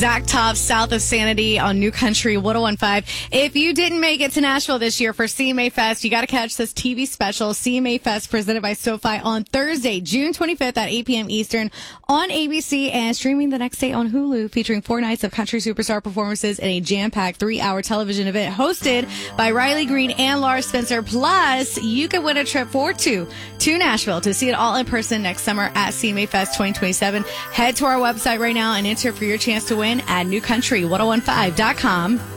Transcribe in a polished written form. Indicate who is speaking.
Speaker 1: Zach Top, South of Sanity on New Country 101.5. If you didn't make it to Nashville this year for CMA Fest, you got to catch this TV special, CMA Fest, presented by SoFi on Thursday, June 25th at 8 p.m. Eastern on ABC and streaming the next day on Hulu, featuring 4 nights of country superstar performances in a jam-packed 3-hour television event hosted by Riley Green and Lars Spencer. Plus, you could win a trip for 2 to Nashville to see it all in person next summer at CMA Fest 2027. Head to our website right now and enter for your chance to win at newcountry1015.com.